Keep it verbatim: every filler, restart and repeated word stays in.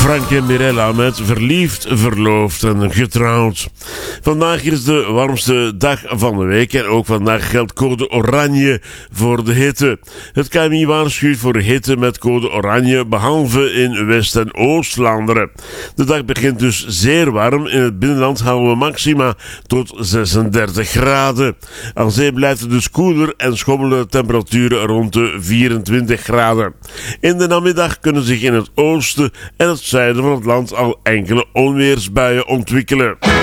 Frank en Mirella met Verliefd, Verloofd en Getrouwd. Vandaag is de warmste dag van de week en ook vandaag geldt code oranje voor de hitte. Het K M I waarschuwt voor hitte met code oranje, behalve in West- en Oost-Vlaanderen. De dag begint dus zeer warm. In het binnenland halen we maxima tot zesendertig graden. Aan zee blijft het dus koeler en schommelen de temperaturen rond de vierentwintig graden. In de namiddag kunnen zich in het oosten en het zuiden van het land al enkele onweersbuien ontwikkelen.